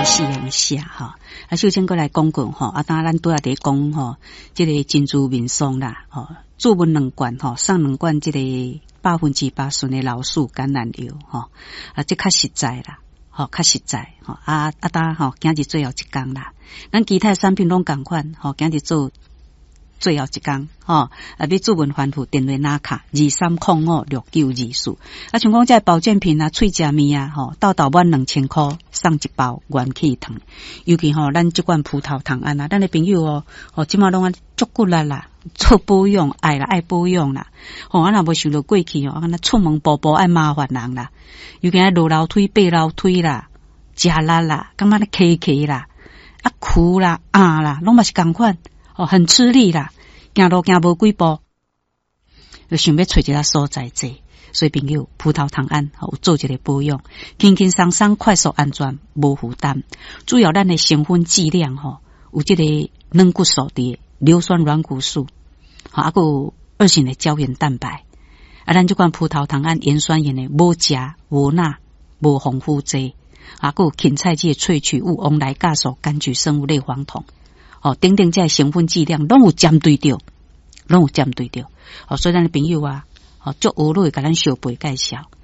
四样写哈。啊，首先过来讲讲吼，啊，当然咱拄仔伫讲吼，这个珍珠民松啦，吼，注文2罐吼，送2罐这个8%纯的老树橄榄油吼，啊，这较实在啦，吼，较实在吼，当吼，今日最后一工啦，咱其他产品拢共款吼，今日做最后一工吼，要注文反复电话拿卡23056924，啊，像讲这保健品啊、喙食面啊，吼，到满2000块送一包元气糖，尤其吼，咱这款葡萄糖胺啊，咱的朋友哦，即马拢足骨力啦，做保养爱保养啦，吼，若无想到过去哦，那出门步步爱麻烦人啦，尤其落楼梯、爬楼梯啦、食力啦、感觉咧咳啦、啊哭啦、啦，拢嘛是共款。哦，很吃力啦，行路行无几步，就想要找一个所在坐。所以朋友，葡萄糖胺有做一个保养，轻轻松松、快速、安全、无负担。主要咱的成分剂量吼，有这个软骨素的硫酸软骨素，还有2型的胶原蛋白。啊，咱这款葡萄糖胺盐酸盐的无钾、无钠、无防腐剂，还有芹菜剂萃取物、翁来酵素、柑橘生物类黄酮。哦，等等，这成分剂量拢有针对着，哦，所以咱的朋友啊，哦，足学会甲咱小辈介绍。